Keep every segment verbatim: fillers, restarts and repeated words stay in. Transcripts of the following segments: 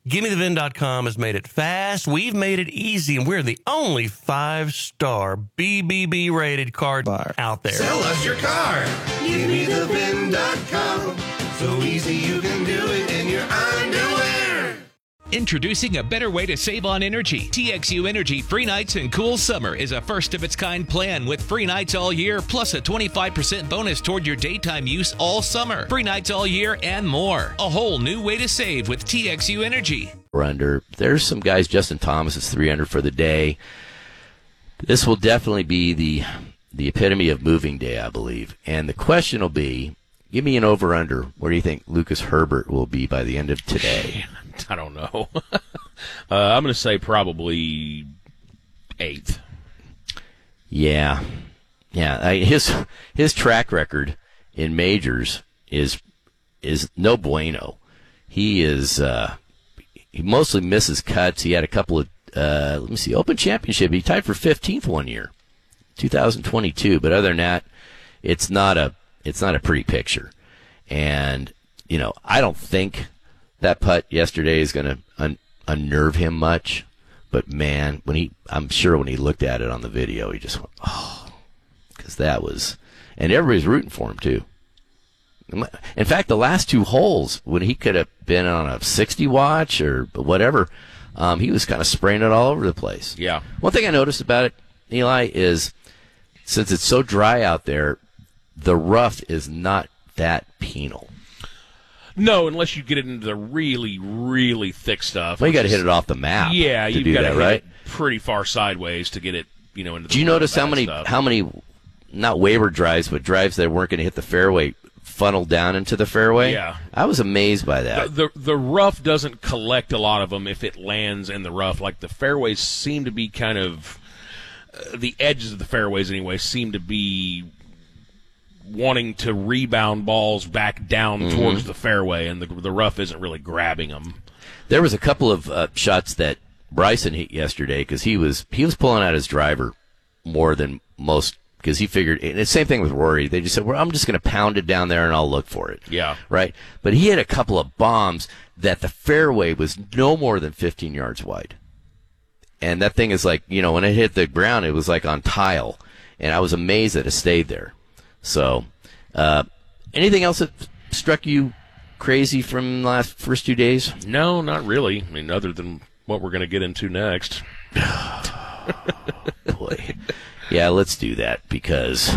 Gimme The Vin dot com has made it fast. We've made it easy, and we're the only five-star B B B rated car bar out there. Sell us your car. Gimme The Vin dot com. So easy you can do it in your underwear. Introducing a better way to save on energy. T X U Energy Free Nights and Cool Summer is a first-of-its-kind plan with free nights all year, plus a twenty-five percent bonus toward your daytime use all summer. Free nights all year and more. A whole new way to save with T X U Energy. Under. There's some guys. Justin Thomas is three under for the day. This will definitely be the the epitome of moving day, I believe. And the question will be, give me an over-under. Where do you think Lucas Herbert will be by the end of today? I don't know. uh, I'm going to say probably eighth. Yeah. Yeah. I, his his track record in majors is is no bueno. He is uh, he mostly misses cuts. He had a couple of uh, let me see, Open Championship. He tied for fifteenth one year, two thousand twenty-two. But other than that, it's not a it's not a pretty picture. And you know, I don't think that putt yesterday is going to un- unnerve him much, but man, when he, I'm sure when he looked at it on the video, he just went, oh, because that was, and everybody's rooting for him too. In fact, the last two holes, when he could have been on a sixty watch or whatever, um, he was kind of spraying it all over the place. Yeah. One thing I noticed about it, Eli, is since it's so dry out there, the rough is not that penal. No, unless you get it into the really, really thick stuff. Well, you got to hit it off the map. Yeah, to you've do got to that, hit right? it pretty far sideways to get it, you know, into the Do you notice how bad many, stuff. how many, not waiver drives, but drives that weren't going to hit the fairway funneled down into the fairway? Yeah. I was amazed by that. The, the the rough doesn't collect a lot of them if it lands in the rough. Like the fairways seem to be kind of, uh, the edges of the fairways anyway seem to be wanting to rebound balls back down Mm-hmm. towards the fairway, and the the rough isn't really grabbing them. There was a couple of uh, shots that Bryson hit yesterday because he was he was pulling out his driver more than most because he figured. And the same thing with Rory. They just said, "Well, I'm just going to pound it down there and I'll look for it." Yeah. Right. But he had a couple of bombs that the fairway was no more than fifteen yards wide, and that thing is like, you know, when it hit the ground, it was like on tile, and I was amazed that it stayed there. So, uh, anything else that struck you crazy from the last first two days? No, not really. I mean, other than what we're going to get into next. Boy. Yeah, let's do that because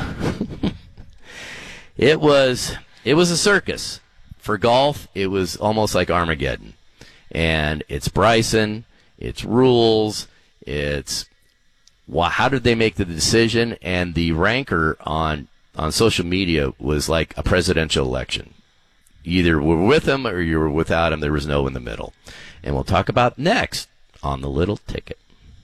it was it was a circus. For golf, it was almost like Armageddon. And it's Bryson, it's rules, it's well, how did they make the decision? And the rancor on on social media was like a presidential election. You either were with him or you were without him. There was no in the middle. And we'll talk about next on The Little Ticket.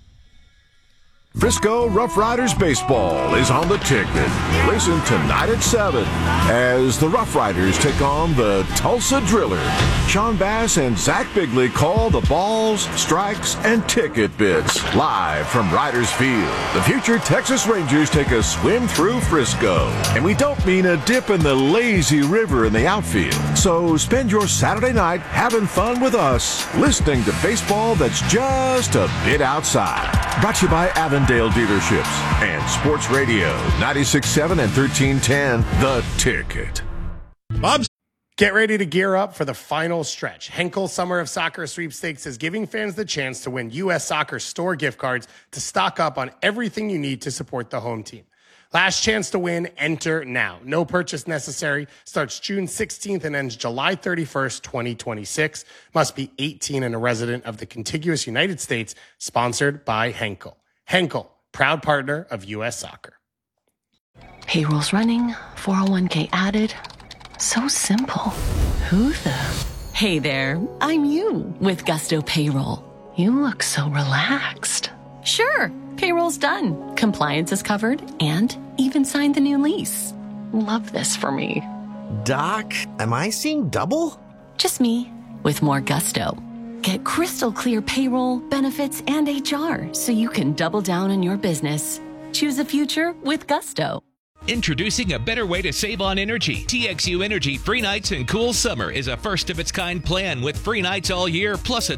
Frisco Rough Riders baseball is on the ticket. Listen tonight at seven as the Rough Riders take on the Tulsa Driller. Sean Bass and Zach Bigley call the balls, strikes, and ticket bits. Live from Riders Field, the future Texas Rangers take a swim through Frisco. And we don't mean a dip in the lazy river in the outfield. So spend your Saturday night having fun with us, listening to baseball that's just a bit outside. Brought to you by Avondale Dealerships and Sports Radio ninety-six point seven and thirteen ten, The Ticket. Bob's. Get ready to gear up for the final stretch. Henkel Summer of Soccer Sweepstakes is giving fans the chance to win U S Soccer store gift cards to stock up on everything you need to support the home team. Last chance to win, enter now. No purchase necessary. Starts June sixteenth and ends July thirty-first, twenty twenty-six. Must be eighteen and a resident of the contiguous United States. Sponsored by Henkel. Henkel, proud partner of U S Soccer. Payroll's running, four oh one k added. So simple. Who the? Hey there, I'm you with Gusto Payroll. You look so relaxed. Sure, payroll's done. Compliance is covered and even signed the new lease. Love this for me. Doc, am I seeing double? Just me with more gusto. Get crystal clear payroll, benefits, and H R so you can double down on your business. Choose a future with Gusto. Introducing a better way to save on energy. T X U Energy Free Nights and Cool Summer is a first-of-its-kind plan with free nights all year, plus a